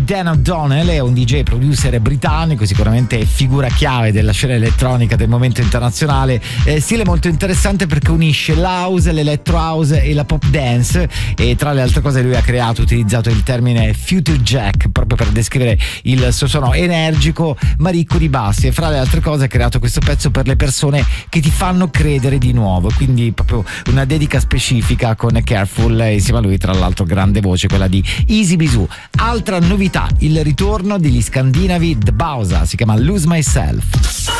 di Dan O'Donnell, è un DJ producer britannico, sicuramente figura chiave della scena elettronica del momento internazionale. Stile molto interessante perché unisce l'house, l'electro house e la pop dance, e tra le altre cose lui ha utilizzato il termine future jack proprio per descrivere il suo suono energico ma ricco di bassi, e fra le altre cose ha creato questo pezzo per le persone che ti fanno credere di nuovo, quindi proprio una dedica specifica con Careful, e insieme a lui tra l'altro grande voce, quella di Easy Bisou. Altra novità, il ritorno degli scandinavi The Bauza, si chiama Lose Myself.